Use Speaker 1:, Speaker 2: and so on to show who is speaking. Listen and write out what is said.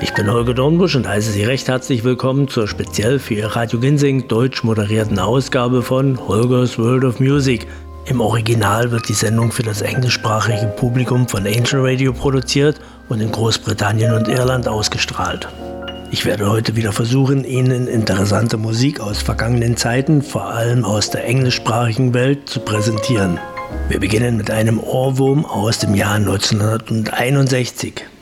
Speaker 1: Ich bin Holger Dornbusch und heiße Sie recht herzlich willkommen zur speziell für Ihr Radio Ginsing deutsch moderierten Ausgabe von Holgers World of Music. Im Original wird die Sendung für das englischsprachige Publikum von Angel Radio produziert und in Großbritannien und Irland ausgestrahlt. Ich werde heute wieder versuchen, Ihnen interessante Musik aus vergangenen Zeiten, vor allem aus der englischsprachigen Welt, zu präsentieren. Wir beginnen mit einem Ohrwurm aus dem Jahr 1961.